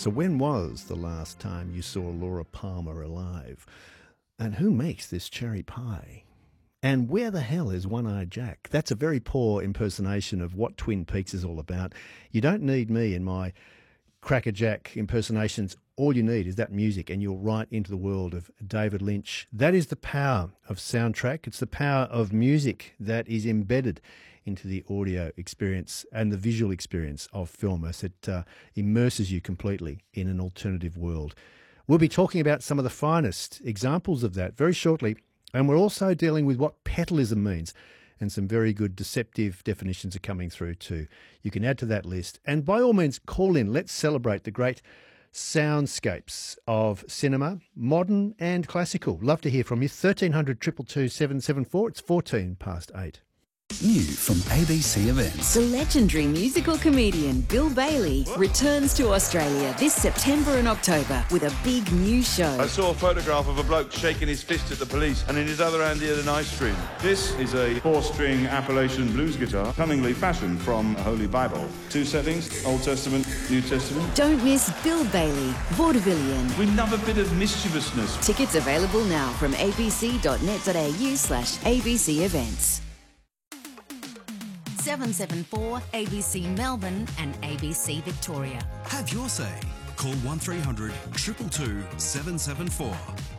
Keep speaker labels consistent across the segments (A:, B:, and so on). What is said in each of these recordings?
A: So when was the last time you saw Laura Palmer alive? And who makes this cherry pie? And where the hell is One-Eyed Jack? That's a very poor impersonation of what Twin Peaks is all about. You don't need me in my Cracker Jack impersonations. All you need is that music and you're right into the world of David Lynch. That is the power of soundtrack. It's the power of music that is embedded into the audio experience and the visual experience of film as it immerses you completely in an alternative world. We'll be talking about some of the finest examples of that very shortly, and we're also dealing with what petalism means, and some very good deceptive definitions are coming through too. You can add to that list, and by all means call in. Let's celebrate the great soundscapes of cinema, modern and classical. Love to hear from you. 1300 222 774. It's 14 past 8.
B: New from ABC Events.
C: The legendary musical comedian Bill Bailey returns to Australia this September and October with a big new show.
D: I saw a photograph of a bloke shaking his fist at the police and in his other hand he had an ice cream. This is a 4-string Appalachian blues guitar, cunningly fashioned from a Holy Bible. 2 settings, Old Testament, New Testament.
C: Don't miss Bill Bailey, Vaudevillian.
D: We love a bit of mischievousness.
C: Tickets available now from abc.net.au/ABC Events.
E: 774 ABC Melbourne and ABC Victoria.
B: Have your say. Call 1300 222 774.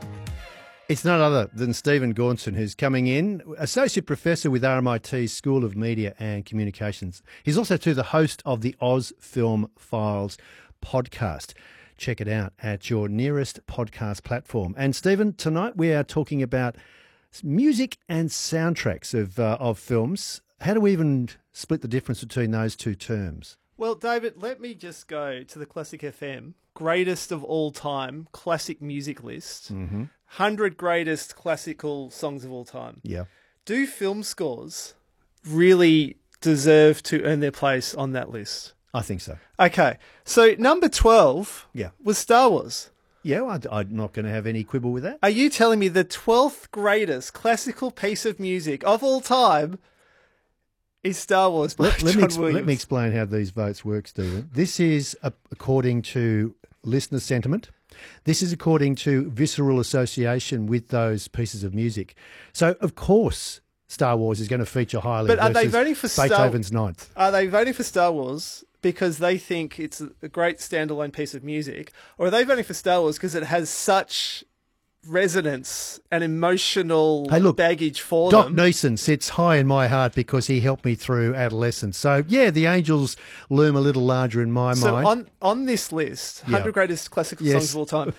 A: It's none other than Stephen Gaunson, who's coming in, Associate Professor with RMIT's School of Media and Communications. He's also too the host of the Oz Film Files podcast. Check it out at your nearest podcast platform. And Stephen, tonight we are talking about music and soundtracks of films. How do we even split the difference between those two terms?
F: Well, David, let me just go to the Classic FM greatest of all time classic music list. 100 greatest classical songs of all time.
A: Yeah.
F: Do film scores really deserve to earn their place on that list?
A: I think so.
F: Okay. So number 12 was Star Wars.
A: Yeah, I'm not going to have any quibble with that.
F: Are you telling me the 12th greatest classical piece of music of all time is Star Wars by John Williams?
A: Let me explain how these votes work, Stephen. This is according to listener sentiment. This is according to visceral association with those pieces of music. So, of course, Star Wars is going to feature highly.
F: But are they voting for
A: Beethoven's Ninth?
F: Are they voting for Star Wars because they think it's a great standalone piece of music, or are they voting for Star Wars because it has such resonance and emotional baggage for
A: Doc
F: them?
A: Neeson sits high in my heart because he helped me through adolescence. So, yeah, the angels loom a little larger in my mind.
F: So on this list, 100 greatest classical songs of all time,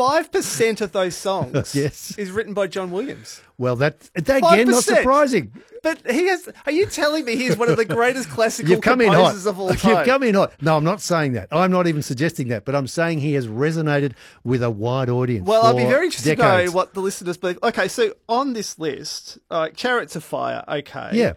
F: 5% of those songs is written by John Williams.
A: Well, that again, not surprising.
F: But are you telling me he's one of the greatest classical composers of all time?
A: You've come in hot. No, I'm not saying that. I'm not even suggesting that. But I'm saying he has resonated with a wide audience.
F: Well, I'd be very interested to
A: decades.
F: know what the listeners believe. Okay, so on this list, Chariots of Fire, okay.
A: Yeah.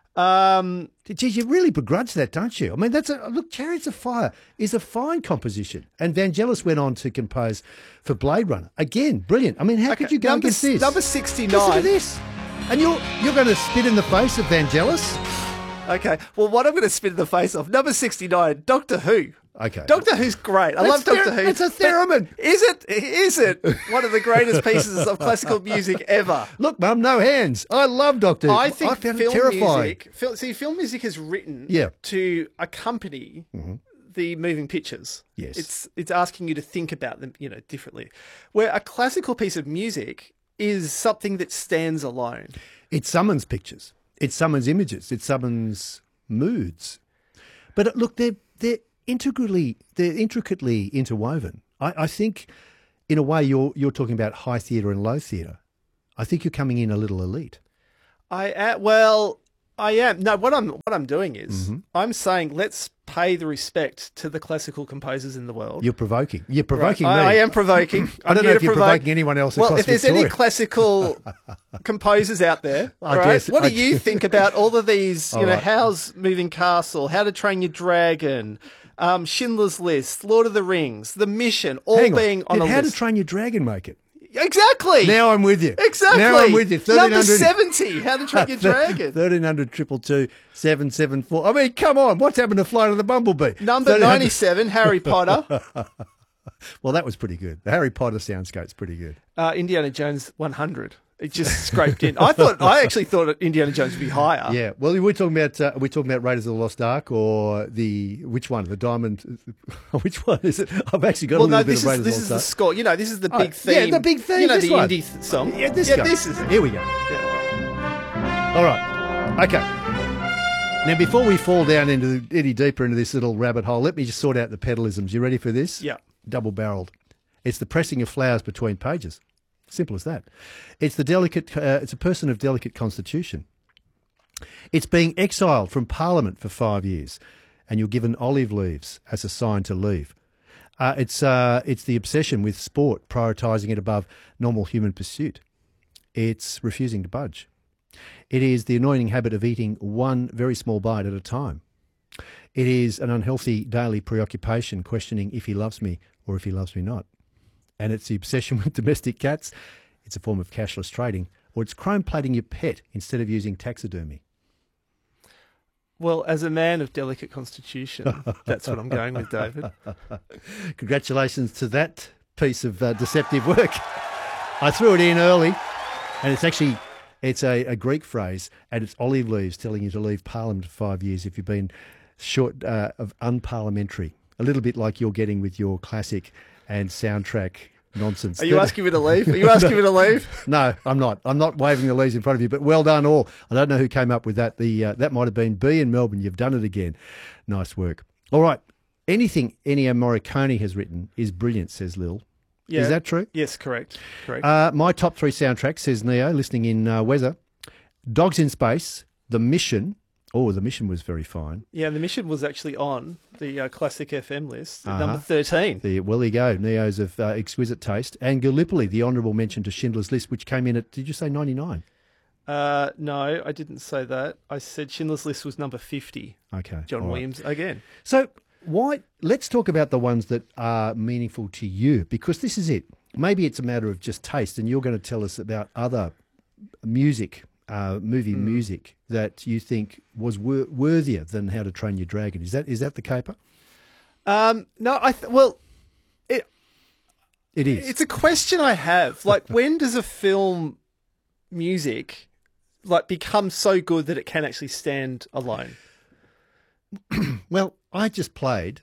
A: Geez, you really begrudge that, don't you? I mean, look, Chariots of Fire is a fine composition. And Vangelis went on to compose for Blade Runner. Again, brilliant. I mean, how could you go against this?
F: Number 69.
A: Listen to this. And you're going to spit in the face of Vangelis?
F: Okay, well, what I'm going to spit in the face of, number 69, Doctor Who.
A: Okay.
F: Doctor Who's great. I love Doctor Who.
A: It's a theremin.
F: Is it one of the greatest pieces of classical music ever?
A: Look, Mum, no hands. I love Doctor Who.
F: I think
A: found
F: film
A: it terrifying.
F: film music is written to accompany the moving pictures.
A: Yes.
F: It's asking you to think about them, differently. Where a classical piece of music is something that stands alone.
A: It summons pictures. It summons images. It summons moods. But look, they're intricately interwoven. I think, in a way, you're talking about high theatre and low theatre. I think you're coming in a little elite.
F: I am. No, what I'm doing is I'm saying let's pay the respect to the classical composers in the world.
A: You're provoking. You're provoking
F: me. I am provoking.
A: I don't know if you're provoking anyone else across
F: Well, if there's
A: Victoria.
F: any classical composers out there, what do you think about all of these, Howl's Moving Castle, How to Train Your Dragon, Schindler's List, Lord of the Rings, The Mission, all being on a list?
A: How to Train Your Dragon make it?
F: Exactly.
A: Now I'm with you.
F: Exactly.
A: Now I'm with you.
F: Number 70. How to Train Your Dragon.
A: 1300 222 774. I mean, come on. What's happened to Flight of the Bumblebee?
F: Number 97, Harry Potter.
A: Well, that was pretty good. The Harry Potter soundscape's pretty good.
F: Indiana Jones 100. It just scraped in. I actually thought Indiana Jones would be higher.
A: Yeah. Well, we're talking about Raiders of the Lost Ark or which one? The Diamond. Which one is it? I've actually got a little bit of Raiders of the Lost Ark.
F: This is the score. You know, this is the big theme.
A: Yeah, the big theme.
F: You know,
A: this
F: the
A: one.
F: indie song.
A: Yeah, this guy.
F: This is it.
A: Here we go.
F: Yeah.
A: All right. Okay. Now, before we fall down any deeper into this little rabbit hole, let me just sort out the pedalisms. You ready for this?
F: Yeah.
A: Double-barreled. It's the pressing of flowers between pages. Simple as that. It's it's a person of delicate constitution. It's being exiled from Parliament for 5 years, and you're given olive leaves as a sign to leave. It's the obsession with sport, prioritising it above normal human pursuit. It's refusing to budge. It is the annoying habit of eating one very small bite at a time. It is an unhealthy daily preoccupation, questioning if he loves me or if he loves me not. And it's the obsession with domestic cats. It's a form of cashless trading. Or it's chrome plating your pet instead of using taxidermy.
F: Well, as a man of delicate constitution, that's what I'm going with, David.
A: Congratulations to that piece of deceptive work. I threw it in early, and it's a Greek phrase, and it's olive leaves telling you to leave Parliament for 5 years if you've been short of unparliamentary. A little bit like you're getting with your classic and soundtrack nonsense.
F: Are you asking me to leave? Are you asking me to leave?
A: No, I'm not. I'm not waving the leaves in front of you, but well done all. I don't know who came up with that. That might have been B in Melbourne. You've done it again. Nice work. All right. Anything Ennio Morricone has written is brilliant, says Lil.
F: Yeah.
A: Is that true?
F: Yes, correct. Correct.
A: My top three soundtracks, says Neo, listening in Weather. Dogs in Space, The Mission. Oh, The Mission was very fine.
F: Yeah, The Mission was actually on the classic FM list, number 13.
A: Well, there you go. Neo's of exquisite taste. And Gallipoli, the honourable mention to Schindler's List, which came in at, did you say 99?
F: No, I didn't say that. I said Schindler's List was number 50.
A: Okay.
F: John Williams again.
A: So let's talk about the ones that are meaningful to you, because this is it. Maybe it's a matter of just taste, and you're going to tell us about other music, movie music that you think was worthier than How to Train Your Dragon. Is that the caper?
F: No, it
A: is.
F: It's a question I have. Like, when does a film music become so good that it can actually stand alone?
A: Well, I just played.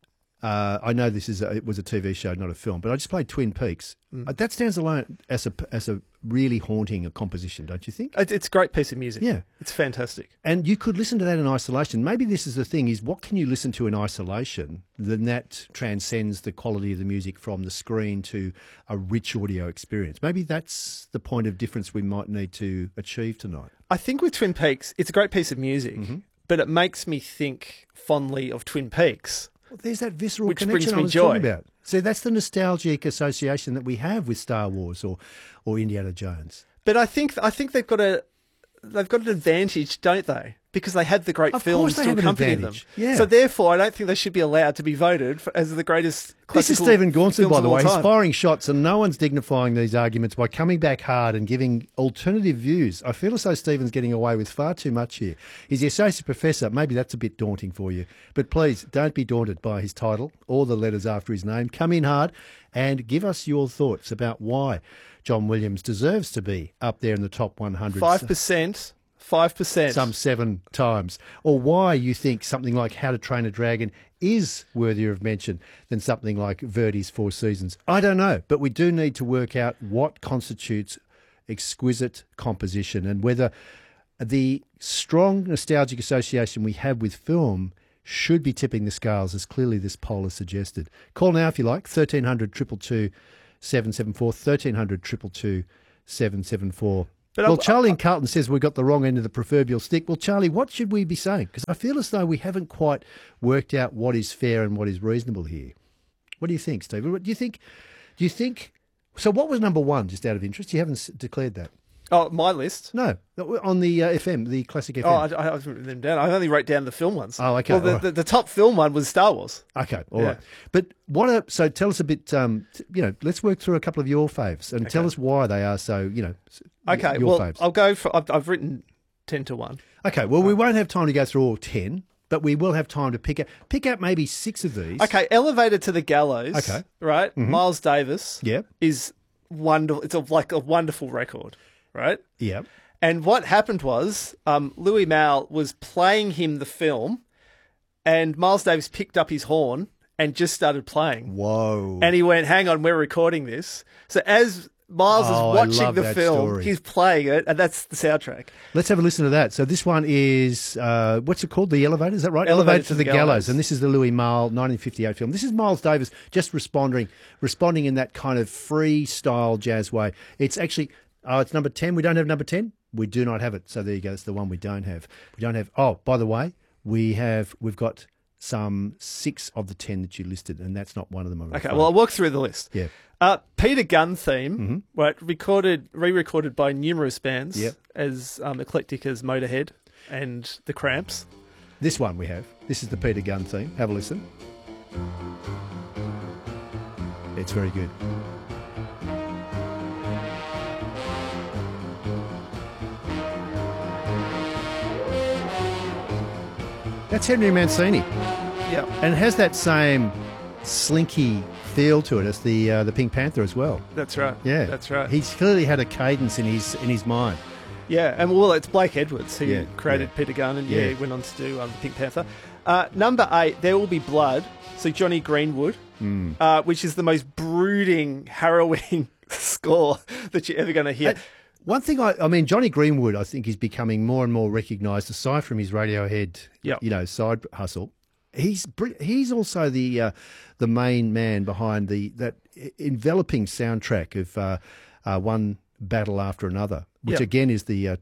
A: I know it was a TV show, not a film, but I just played Twin Peaks. That stands alone as a really haunting composition, don't you think?
F: It's a great piece of music.
A: Yeah.
F: It's fantastic.
A: And you could listen to that in isolation. Maybe this is the thing, is what can you listen to in isolation then that transcends the quality of the music from the screen to a rich audio experience? Maybe that's the point of difference we might need to achieve tonight.
F: I think with Twin Peaks, it's a great piece of music, but it makes me think fondly of Twin Peaks.
A: Well, there's that visceral
F: which
A: connection
F: brings me
A: I was
F: joy.
A: talking about. So that's the nostalgic association that we have with Star Wars or Indiana Jones.
F: But I think they've got an advantage, don't they? Because they had the great films to accompany them.
A: Yeah.
F: So therefore, I don't think they should be allowed to be voted as the greatest classical
A: This is Stephen Gaunson, by the way. He's
F: time.
A: firing shots, and no one's dignifying these arguments by coming back hard and giving alternative views. I feel as though Stephen's getting away with far too much here. He's the associate professor. Maybe that's a bit daunting for you. But please, don't be daunted by his title or the letters after his name. Come in hard and give us your thoughts about why John Williams deserves to be up there in the top 100.
F: 5%.
A: Some 7 times. Or why you think something like How to Train a Dragon is worthier of mention than something like Verdi's Four Seasons. I don't know, but we do need to work out what constitutes exquisite composition and whether the strong nostalgic association we have with film should be tipping the scales, as clearly this poll has suggested. Call now if you like, 1300 222 774, 1300 222 774. But Charlie in Carlton says we've got the wrong end of the proverbial stick. Well, Charlie, what should we be saying? Because I feel as though we haven't quite worked out what is fair and what is reasonable here. What do you think, Steve? Do you think? So what was number one, just out of interest? You haven't declared that.
F: Oh, my list?
A: No, on the FM, the classic FM.
F: Oh, I haven't written them down. I only wrote down the film ones.
A: Oh, okay.
F: Well, the top film one was Star Wars.
A: Okay, all right. But so tell us a bit, let's work through a couple of your faves and tell us why they are so,
F: Okay,
A: your faves.
F: I'll go for, I've written 10 to 1.
A: Okay, well, we won't have time to go through all 10, but we will have time to pick out maybe 6 of these.
F: Okay, Elevator to the Gallows.
A: Okay.
F: Right?
A: Mm-hmm.
F: Miles Davis.
A: Yep.
F: Is wonderful. It's like a wonderful record, right?
A: Yep.
F: And what happened was Louis Malle was playing him the film and Miles Davis picked up his horn and just started playing.
A: Whoa.
F: And he went, hang on, we're recording this. So as Miles is watching the film,
A: story.
F: He's playing it, and that's the soundtrack.
A: Let's have a listen to that. So this one is, what's it called? The Elevator, is that right?
F: Elevator
A: to the Gallows. And this is the Louis Malle 1958 film. This is Miles Davis just responding in that kind of freestyle jazz way. It's actually, it's number 10. We don't have number 10. We do not have it. So there you go. It's the one we don't have. Oh, by the way, we've got some 6 of the 10 that you listed, and that's not one of them.
F: Okay, well, I'll walk through the list.
A: Yeah.
F: Peter Gunn theme, right, re-recorded by numerous bands as eclectic as Motorhead and The Cramps.
A: This one we have. This is the Peter Gunn theme. Have a listen. It's very good. That's Henry Mancini.
F: Yeah.
A: And it has that same slinky feel to it as the Pink Panther as well.
F: That's right.
A: Yeah.
F: That's right.
A: He's clearly had a cadence in his mind.
F: Yeah, and it's Blake Edwards who created Peter Gunn and went on to do the Pink Panther. Number 8, There Will Be Blood. So Johnny Greenwood, which is the most brooding, harrowing score that you're ever going to hear.
A: One thing, I mean, Johnny Greenwood, I think, is becoming more and more recognised, aside from his Radiohead, side hustle. He's also the main man behind that enveloping soundtrack of One Battle After Another, which again is the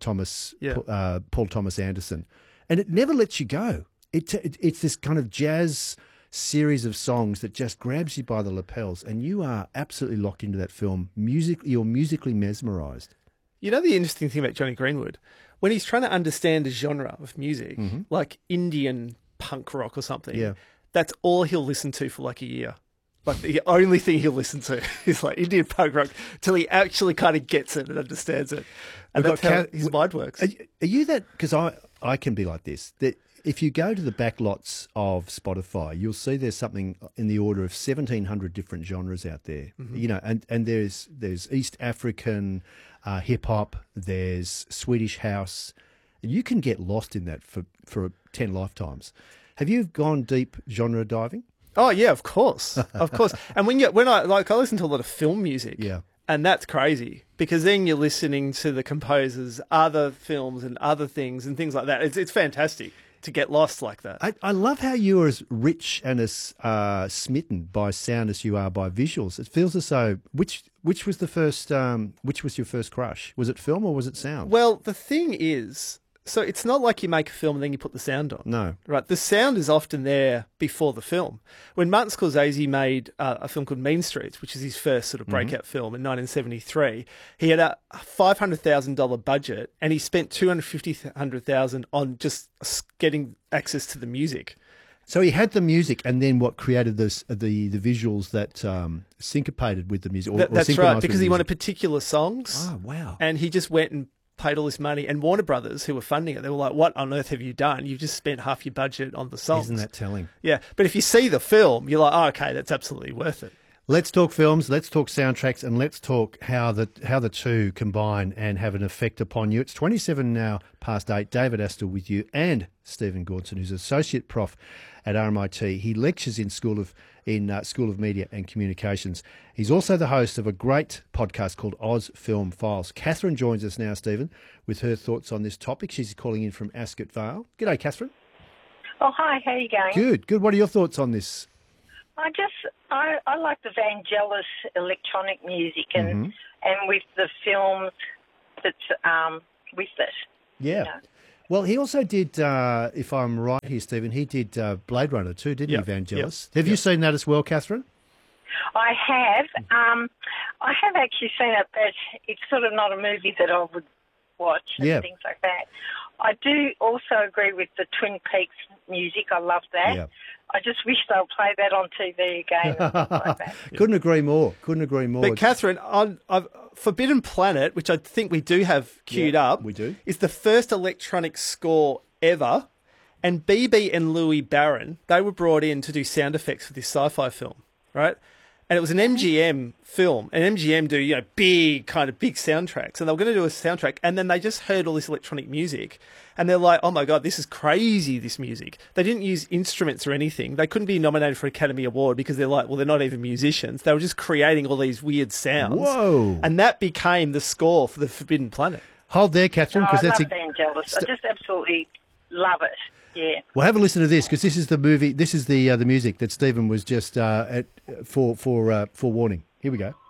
A: Paul Thomas Anderson, and it never lets you go. It's this kind of jazz series of songs that just grabs you by the lapels, and you are absolutely locked into that film. You're musically mesmerised.
F: You know the interesting thing about Johnny Greenwood? When he's trying to understand a genre of music, like Indian punk rock or something, that's all he'll listen to for like a year. Like the only thing he'll listen to is like Indian punk rock till he actually kind of gets it and understands it. And that's how his mind works.
A: Are you that? Because I can be like this. That if you go to the back lots of Spotify, you'll see there's something in the order of 1,700 different genres out there. And there's East African hip hop, there's Swedish house. You can get lost in that for 10 lifetimes. Have you gone deep genre diving?
F: Oh yeah, of course, of course. And when I listen to a lot of film music, and that's crazy because then you're listening to the composers' other films and other things and things like that. It's fantastic to get lost like that.
A: I love how you're as rich and as smitten by sound as you are by visuals. It feels as though which was the first which was your first crush? Was it film or was it sound?
F: Well, the thing is, so it's not like you make a film and then you put the sound on.
A: No.
F: Right. The sound is often there before the film. When Martin Scorsese made a film called Mean Streets, which is his first sort of breakout film in 1973, he had a $500,000 budget and he spent $250,000 on just getting access to the music.
A: So he had the music, and then what created the visuals that syncopated with the music?
F: That's right, because he wanted particular songs.
A: Oh, wow.
F: And he just went and paid all this money, and Warner Brothers, who were funding it, they were like, what on earth have you done? You've just spent half your budget on the songs.
A: Isn't that telling?
F: Yeah, but if you see the film, you're like, oh, okay, that's absolutely worth it.
A: Let's talk films, let's talk soundtracks, and let's talk how the two combine and have an effect upon you. It's 27 now past 8. David Astor with you and Stephen Gaunson, who's Associate Prof at RMIT. He lectures in School of Media and Communications. He's also the host of a great podcast called Oz Film Files. Catherine joins us now, Stephen, with her thoughts on this topic. She's calling in from Ascot Vale. G'day, Catherine.
G: Oh, hi. How are you going?
A: Good. What are your thoughts on this?
G: I like the Vangelis electronic music and with the films that's with it.
A: Yeah. You know. Well, he also did, if I'm right here, Stephen, he did Blade Runner too, didn't he, Vangelis? Have you seen that as well, Catherine?
G: I have. I have actually seen it, but it's sort of not a movie that I would watch and
A: Yeah.
G: things like that. I do also agree with the Twin Peaks music. I love that.
A: Yeah.
G: I just wish they'll play that on TV again and things like that.
A: Couldn't agree more. Couldn't agree more.
F: But Catherine, on Forbidden Planet, which I think we do have queued up,
A: we do.
F: is the first electronic score ever. And BB and Louis Barron, they were brought in to do sound effects for this sci-fi film, right? And it was an MGM film. And MGM do, big soundtracks. And they were going to do a soundtrack. And then they just heard all this electronic music. And they're like, oh my God, this is crazy, this music. They didn't use instruments or anything. They couldn't be nominated for an Academy Award because they're like, well, they're not even musicians. They were just creating all these weird sounds.
A: Whoa.
F: And that became the score for the Forbidden Planet.
A: Hold there, Catherine, because
G: I
A: that's
G: love Vangelis. I just absolutely love it. Yeah.
A: Well, have a listen to this, because this is the movie. This is the music that Stephen was just for warning. Here we go.